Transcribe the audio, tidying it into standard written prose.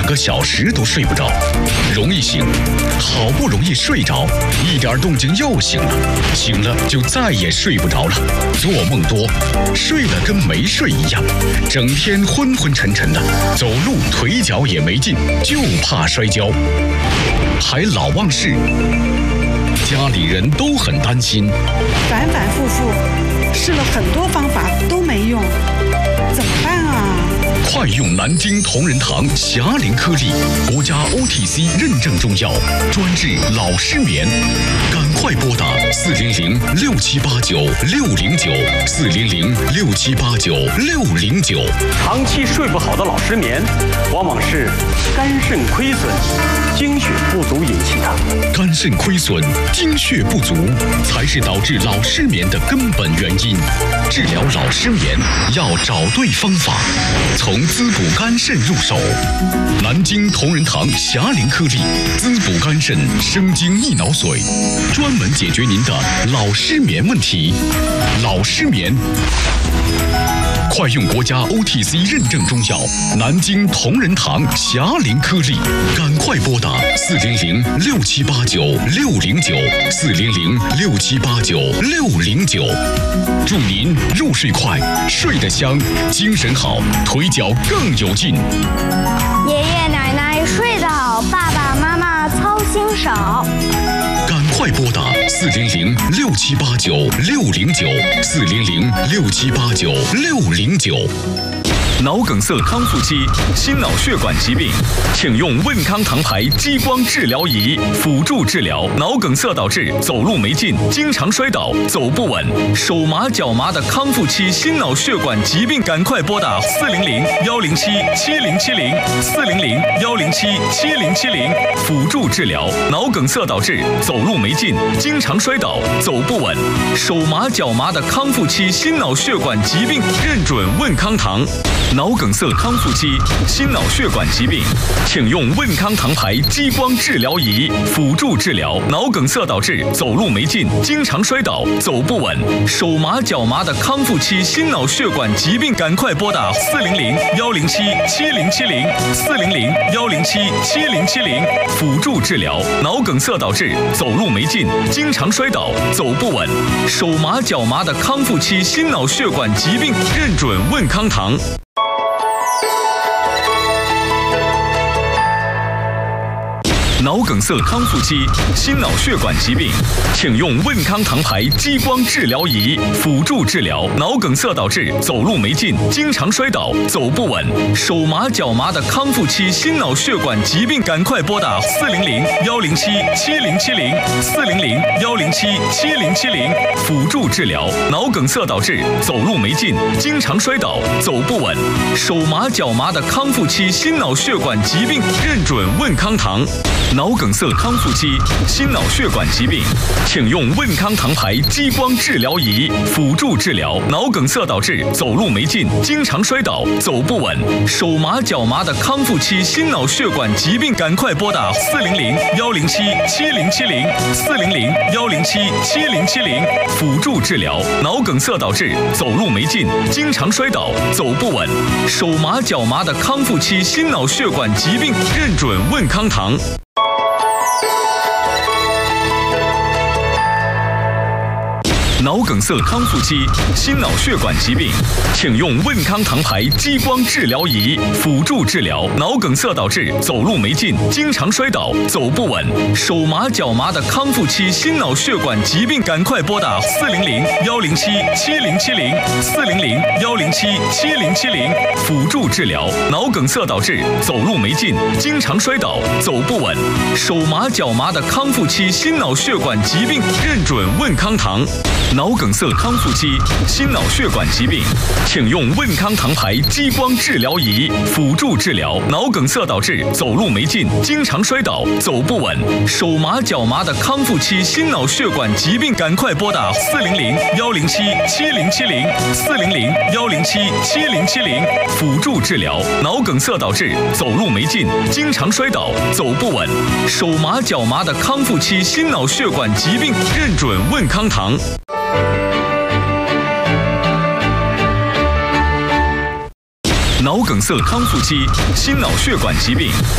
个小时都睡不着，容易醒，好不容易睡着，一点动静又醒了，醒了就再也睡不着了，做梦多，睡了跟没睡一样，整天昏昏沉沉的，走路腿脚也没劲，就怕摔跤，还老忘事，家里人都很担心， 反反复复试了很多方法都没用，怎么办啊？ 快用南京同仁堂霞灵颗粒，国家 OTC 认证中药，专治老失眠。赶快拨打400-6789609，400-6789609。 长期睡不好的老失眠，往往是肝肾亏损、精血不足引起的。 肝肾亏损、精血不足，才是导致老失眠的根本原因。治疗老失眠要找对方法，从滋补肝肾入手。南京同仁堂霞灵颗粒，滋补肝肾，生津益脑髓，专门解决您的老失眠问题。老失眠，快用国家 OTC 认证中药南京同仁堂霞灵颗粒，赶快拨打400-6789609，400-6789609。祝您入睡快，睡得香，精神好，腿脚更有劲。 爷爷奶奶睡得好，爸爸妈妈操心少。 赶快拨打400-6789609，400-6789609。脑梗塞康复期、心脑血管疾病，请用问康堂牌激光治疗仪辅助治疗脑梗塞导致走路没劲、经常摔倒、走不稳、手麻脚麻的康复期心脑血管疾病，赶快拨打400-107-7070，400-107-7070，辅助治疗脑梗塞导致走路没劲、经常摔倒、走不稳、手麻脚麻的康复期心脑血管疾病，认准问康堂。脑梗塞康复期、心脑血管疾病，请用问康堂牌激光治疗仪辅助治疗脑梗塞导致走路没劲、经常摔倒、走不稳、手麻脚麻的康复期心脑血管疾病，赶快拨打400-107-7070，400-107-7070，辅助治疗脑梗塞导致走路没劲、经常摔倒、走不稳、手麻脚麻的康复期心脑血管疾病，认准问康堂。脑梗塞康复期、心脑血管疾病，请用问康堂牌激光治疗仪辅助治疗脑梗塞导致走路没劲、经常摔倒、走不稳、手麻脚麻的康复期心脑血管疾病，赶快拨打400-107-7070，400-107-7070，辅助治疗脑梗塞导致走路没劲、经常摔倒、走不稳、手麻脚麻的康复期心脑血管疾病，认准问康堂。脑梗塞康复期、心脑血管疾病，请用问康堂牌激光治疗仪辅助治疗脑梗塞导致走路没劲、经常摔倒、走不稳、手麻脚麻的康复期心脑血管疾病，赶快拨打400-107-7070，400-107-7070，辅助治疗脑梗塞导致走路没劲、经常摔倒、走不稳、手麻脚麻的康复期心脑血管疾病，认准问康堂。脑梗塞康复期、心脑血管疾病，请用问康堂牌激光治疗仪辅助治疗脑梗塞导致走路没劲、经常摔倒、走不稳、手麻脚麻的康复期心脑血管疾病，赶快拨打400-107-7070，400-107-7070，辅助治疗脑梗塞导致走路没劲、经常摔倒、走不稳、手麻脚麻的康复期心脑血管疾病，认准问康堂。脑梗塞康复期、心脑血管疾病，请用问康堂牌激光治疗仪辅助治疗脑梗塞导致走路没劲、经常摔倒、走不稳、手麻脚麻的康复期心脑血管疾病，赶快拨打400-107-7070，400-107-7070，辅助治疗脑梗塞导致走路没劲、经常摔倒、走不稳、手麻脚麻的康复期心脑血管疾病，认准问康堂。脑梗塞康复期、心脑血管疾病，